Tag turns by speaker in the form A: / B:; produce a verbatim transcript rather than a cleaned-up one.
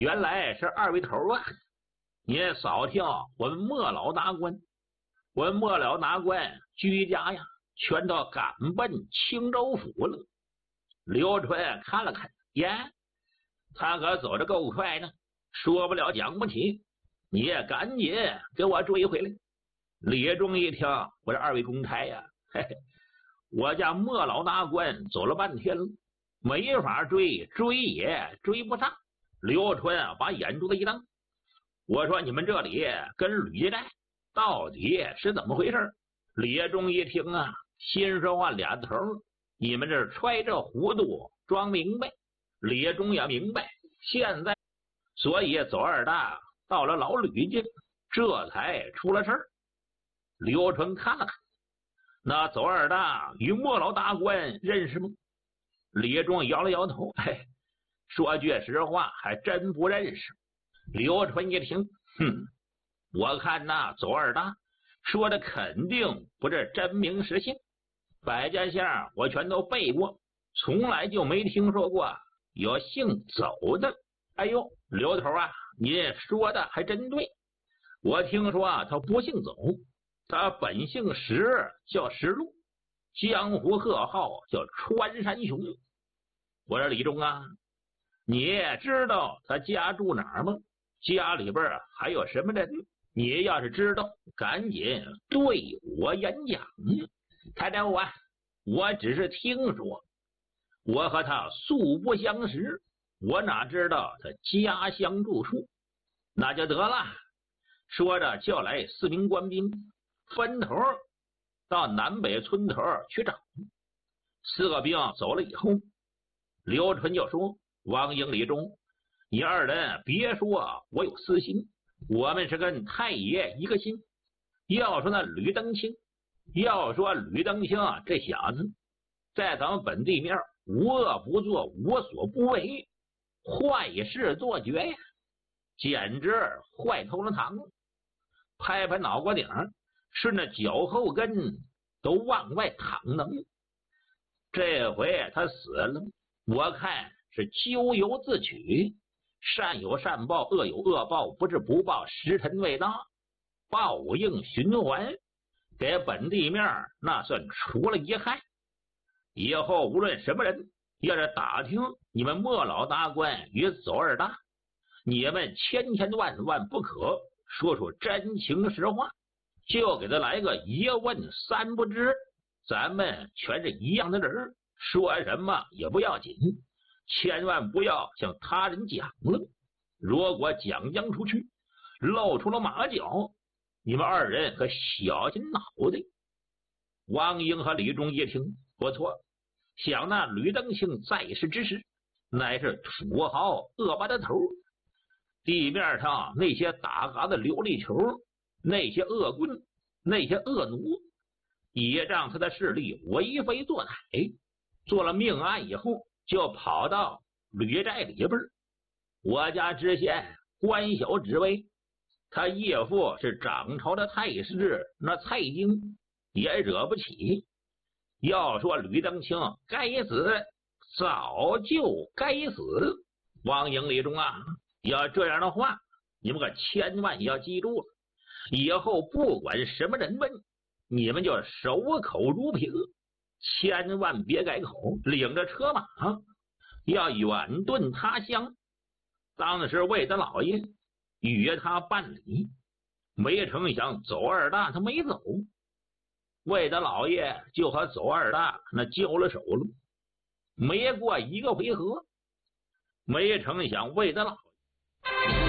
A: 原来是二位头啊！您扫听我们莫老大官，我们莫老大官居家呀，全都赶奔青州府了。刘春看了看，耶，他可走得够快呢，说不了讲不起，你也赶紧给我追回来。李忠一听，我说二位公差呀，嘿嘿，我家莫老大官走了半天了，没法追，追也追不上。刘春啊，把眼珠子一瞪，我说你们这里跟吕寨到底是怎么回事？李忠一听啊，心说话俩头，你们这揣着糊涂装明白。李忠也明白，现在所以走二大到了老吕家，这才出了事儿。刘春看了看，那走二大与莫老大官认识吗？李忠摇了摇头，哎，说句实话，还真不认识。刘春一听，哼，我看那走二大说的肯定不是真名实姓，百家姓我全都背过，从来就没听说过有姓走的。哎呦，刘头啊，你说的还真对，我听说啊，他不姓走，他本姓石，叫石路，江湖贺号叫穿山雄。我说李忠啊，你知道他家住哪儿吗？家里边还有什么人？你要是知道，赶紧对我演讲。太太我我只是听说，我和他素不相识，我哪知道他家乡住处？那就得了。说着叫来四名官兵，分头到南北村头去找。四个兵走了以后，刘春就说：王英、李忠，你二人别说我有私心，我们是跟太爷一个心。要说那吕登清，要说吕登清这小子在咱们本地面无恶不作，无所不为，坏事做绝呀，简直坏透了堂。拍拍脑瓜顶，顺着脚后跟都往外淌能。这回他死了，我看是咎由自取，善有善报，恶有恶报，不是不报，时辰未到，报应循环，给本地面那算除了一害。以后无论什么人要是打听你们莫老大官与走二大，你们千千万万不可说出真情实话，就给他来个一问三不知，咱们全是一样的人，说什么也不要紧，千万不要向他人讲了。如果讲将出去，露出了马脚，你们二人可小心脑袋。王英和李忠一听，不错，想那吕登清在世之时，乃是土豪恶霸的头，地面上那些打嘎的琉璃球，那些恶棍，那些恶奴，也让他的势力为非作歹，做了命案以后就跑到吕寨里边。我家知县官小职微，他岳父是掌朝的太师，那蔡京也惹不起。要说吕登清该死，早就该死。王英、李忠啊，要这样的话，你们可千万要记住了，以后不管什么人问，你们就守口如瓶，千万别改口，领着车马要远遁他乡。当时魏德老爷与他办理，没成想走二大他没走，魏德老爷就和走二大那交了手了。没过一个回合，没成想魏德老爷